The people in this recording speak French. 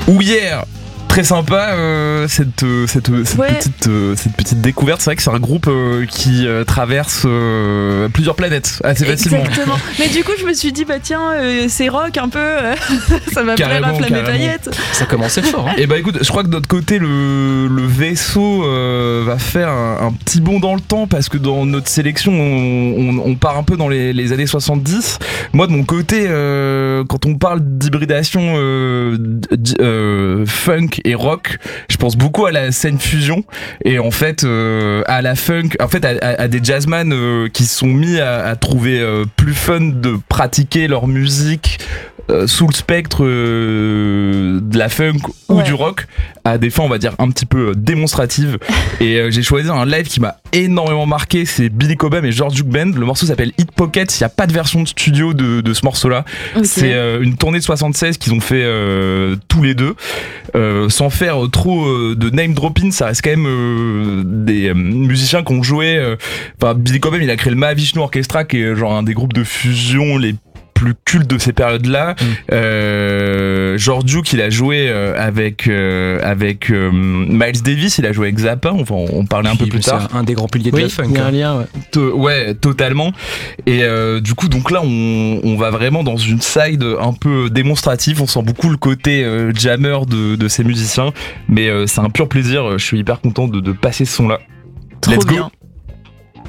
Ou hier. Très sympa cette petite découverte. C'est vrai que c'est un groupe qui traverse plusieurs planètes assez facilement. Exactement. Mais du coup je me suis dit bah tiens c'est rock un peu ça va faire rafler mes paillettes. Ça commençait fort. Et bah écoute, je crois que de notre côté le vaisseau va faire un petit bond dans le temps parce que dans notre sélection on part un peu dans les années 70. Moi de mon côté quand on parle d'hybridation funk et rock, je pense beaucoup à la scène fusion et en fait à la funk, en fait à des jazzman qui se sont mis à trouver plus fun de pratiquer leur musique sous le spectre de la funk ou du rock à des fins on va dire un petit peu démonstratives et j'ai choisi un live qui m'a énormément marqué, c'est Billy Cobham et George Duke Band. Le morceau s'appelle Hit Pocket, il n'y a pas de version de studio de ce morceau là. C'est une tournée de 76 qu'ils ont fait tous les deux sans faire trop de name dropping. Ça reste quand même des musiciens qui ont joué Billy Cobham il a créé le Mahavishnu Orchestra qui est genre un des groupes de fusion les plus culte de ces périodes-là. George Duke, il a joué avec Miles Davis, il a joué avec Zappa, on parlait un peu plus tard. C'est un des grands piliers de la funk. Il y a un lien, ouais, totalement. Et du coup, donc là, on va vraiment dans une side un peu démonstrative. On sent beaucoup le côté jammer de ces musiciens, mais c'est un pur plaisir. Je suis hyper content de passer ce son-là. Trop Let's go. bien.